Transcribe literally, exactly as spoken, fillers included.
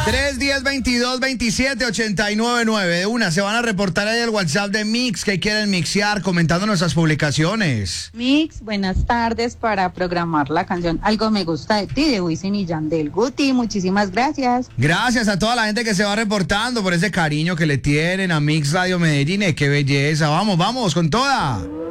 tres, diez, veintidós, veintisiete, ochenta y nueve, nueve. De una, se van a reportar ahí el WhatsApp de Mix que quieren mixear comentando nuestras publicaciones. Mix, buenas tardes para programar la canción Algo Me Gusta de Ti de Wisin y Yandel. Guti, muchísimas gracias. Gracias a toda la gente que se va reportando por ese cariño que le tienen a Mix Radio Medellín. ¡Qué belleza! Vamos, vamos, con toda.